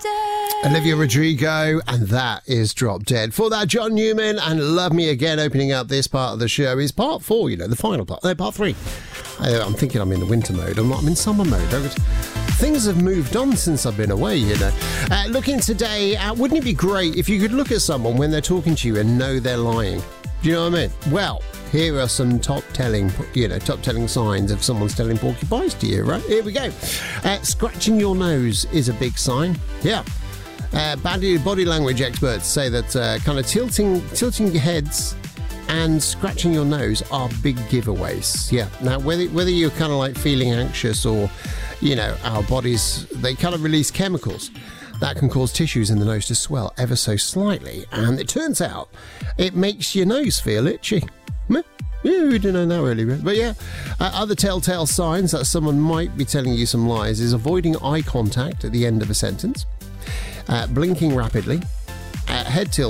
Olivia Rodrigo, and that is Drop Dead. For that, John Newman and Love Me Again. Opening up this part of the show is part 4, the final part. No, part 3. I'm thinking I'm in the winter mode. I'm in summer mode. Things have moved on since I've been away, Looking today, wouldn't it be great if you could look at someone when they're talking to you and know they're lying? Do you know what I mean? Well, here are some top-telling signs of someone's telling porky pies to you, right? Here we go. Scratching your nose is a big sign. Yeah. Body language experts say that kind of tilting your heads and scratching your nose are big giveaways. Yeah. Now, whether you're kind of like feeling anxious or, our bodies, they kind of release chemicals that can cause tissues in the nose to swell ever so slightly. And it turns out it makes your nose feel itchy. Yeah, we didn't know that really. But yeah, other telltale signs that someone might be telling you some lies is avoiding eye contact at the end of a sentence, blinking rapidly, head tilting,